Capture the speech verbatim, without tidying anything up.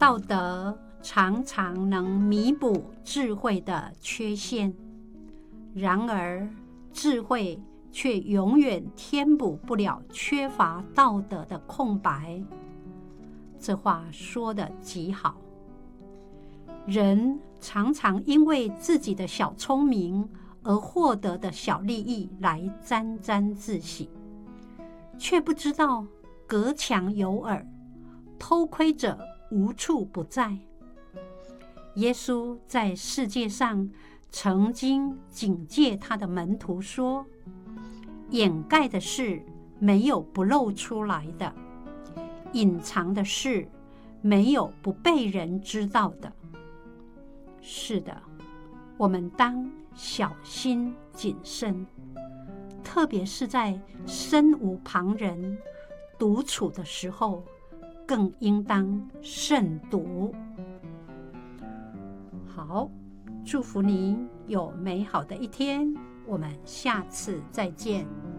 道德常常能弥补智慧的缺陷，然而智慧却永远填补不了缺乏道德的空白。这话说得极好。人常常因为自己的小聪明而获得的小利益来沾沾自喜，却不知道隔墙有耳，偷窥者无处不在。耶稣在世界上曾经警戒他的门徒说，掩盖的事没有不露出来的，隐藏的事没有不被人知道的。是的，我们当小心谨慎，特别是在身无旁人、独处的时候，更应当慎独。好，祝福您有美好的一天，我们下次再见。